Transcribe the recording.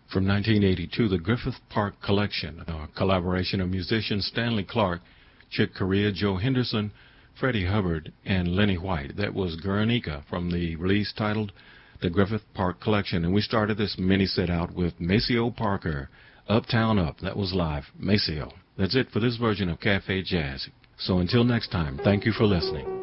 From 1982, the Griffith Park Collection, a collaboration of musicians Stanley Clarke, Chick Corea, Joe Henderson, Freddie Hubbard, and Lenny White. That was Guernica from the release titled The Griffith Park Collection. And we started this mini set out with Maceo Parker, Uptown Up. That was live, Maceo. That's it for this version of Cafe Jazz. So until next time, thank you for listening.